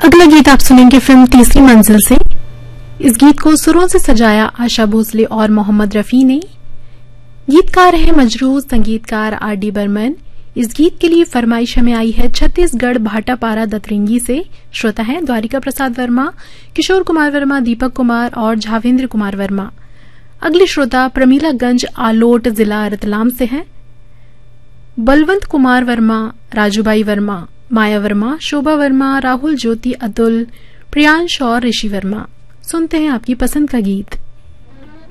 अगला गीत आप सुनेंगे फिल्म तीसरी मंजिल से। इस गीत को सुरों से सजाया आशा भोसले और मोहम्मद रफी ने। गीतकार है मजरूह, संगीतकार आर.डी. बर्मन। इस गीत के लिए फरमाइश हमें आई है छत्तीसगढ़ भाटापारा दतरिंगी से। श्रोता है द्वारिका प्रसाद वर्मा, किशोर कुमार वर्मा, दीपक कुमार और झावेंद्र कुमार वर्मा। अगले श्रोता प्रमीलागंज आलोट जिला रतलाम से हैं। बलवंत कुमार वर्मा, राजूबाई वर्मा, माया वर्मा, शोभा वर्मा, राहुल, ज्योति, अतुल, प्रियांश और ऋषि वर्मा। सुनते हैं आपकी पसंद का गीत।